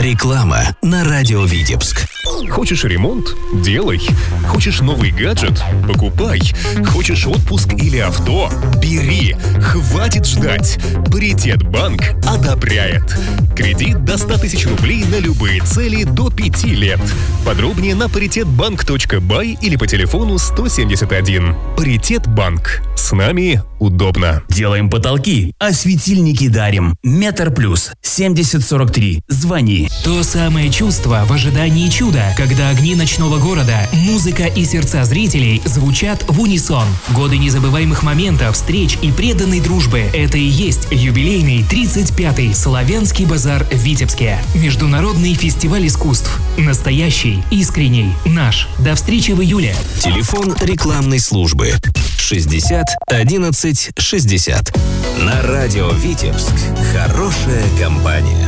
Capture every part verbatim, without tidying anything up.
Реклама на радио Витебск. Хочешь ремонт? Делай. Хочешь новый гаджет? Покупай. Хочешь отпуск или авто? Бери. Хватит ждать. Паритет Банк одобряет. Кредит до ста тысяч рублей на любые цели до пяти лет. Подробнее на паритетбанк точка бай или по телефону сто семьдесят один. Паритет Банк. С нами удобно. Делаем потолки, а светильники дарим. Метр плюс семьдесят сорок три. Звони. То самое чувство в ожидании чуда, когда огни ночного города, музыка и сердца зрителей звучат в унисон. Годы незабываемых моментов, встреч и преданной дружбы. Это и есть юбилейный тридцать пятый Славянский базар в Витебске. Международный фестиваль искусств. Настоящий, искренний, наш. До встречи в июле. Телефон рекламной службы шестьдесят одиннадцать шестьдесят. На радио Витебск. Хорошая компания.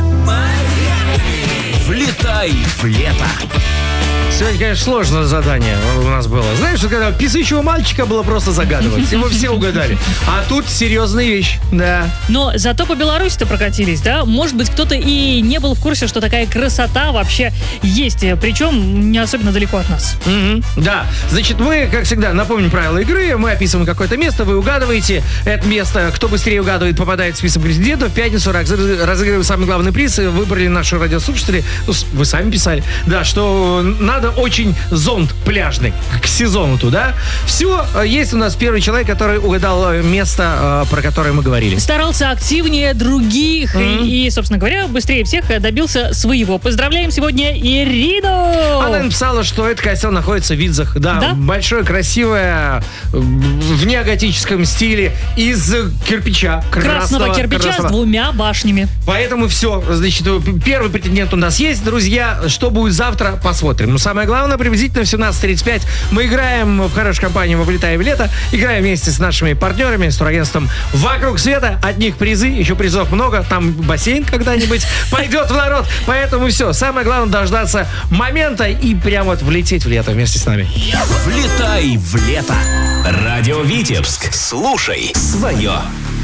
Влетай в лето. Сегодня, конечно, сложное задание у нас было. Знаешь, когда писающего мальчика было просто загадывать. Его все угадали. А тут серьезная вещь, да. Но зато по Беларуси-то прокатились, да? Может быть, кто-то и не был в курсе, что такая красота вообще есть. Причем не особенно далеко от нас. Угу, да. Значит, мы, как всегда, напомним правила игры. Мы описываем какое-то место, вы угадываете это место. Кто быстрее угадывает, попадает в список претендентов. В пятницу разыгрываем самый главный приз. Выбрали наши радиослушатели. Ну, вы сами писали. Да, что надо очень зонт пляжный к сезону туда. Все, есть у нас первый человек, который угадал место, про которое мы говорили. Старался активнее других mm-hmm. и, и, собственно говоря, быстрее всех добился своего. Поздравляем сегодня Ирину! Она написала, что этот костел находится в Видзах. Да, да? Большое, красивое, в неоготическом стиле, из кирпича. Красного, красного кирпича красного. С двумя башнями. Поэтому все, значит, первый претендент у нас есть. Друзья, что будет завтра, посмотрим. Но самое главное, приблизительно в семнадцать тридцать пять мы играем в хорошей компании во «Влетай в лето». Играем вместе с нашими партнерами, с турагентством «Вокруг света». От них призы, еще призов много. Там бассейн когда-нибудь пойдет в народ. Поэтому все, самое главное дождаться момента и прямо вот влететь в лето вместе с нами. Влетай в лето. Радио Витебск. Слушай свое.